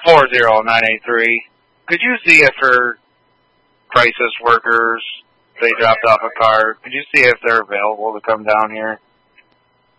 40983. Could you see if her crisis workers, they dropped off a car, could you see if they're available to come down here?